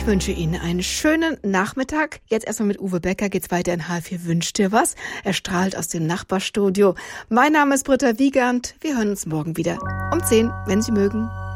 wünsche Ihnen einen schönen Nachmittag. Jetzt erstmal mit Uwe Becker geht's weiter in H4 Wünscht dir was. Er strahlt aus dem Nachbarstudio. Mein Name ist Britta Wiegand. Wir hören uns morgen wieder um 10, wenn Sie mögen.